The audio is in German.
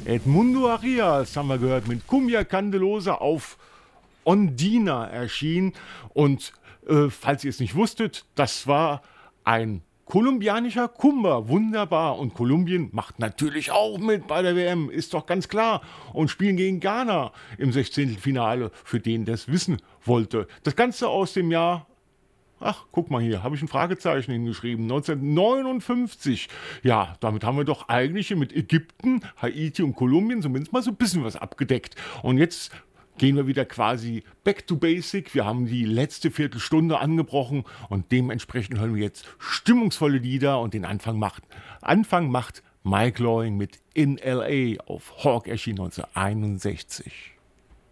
Edmundo Arias haben wir gehört mit Cumbia Candelosa auf Ondina erschienen. Und falls ihr es nicht wusstet, das war ein kolumbianischer Kumba. Wunderbar. Und Kolumbien macht natürlich auch mit bei der WM, ist doch ganz klar. Und spielen gegen Ghana im 16. Finale, für den das wissen wollte. Das Ganze aus dem Jahr. Ach, guck mal hier, habe ich ein Fragezeichen hingeschrieben. 1959. Ja, damit haben wir doch eigentlich mit Ägypten, Haiti und Kolumbien zumindest mal so ein bisschen was abgedeckt. Und jetzt gehen wir wieder quasi back to basic. Wir haben die letzte Viertelstunde angebrochen und dementsprechend hören wir jetzt stimmungsvolle Lieder und den Anfang macht Mike Loring mit In L.A. auf Hawk erschien 1961.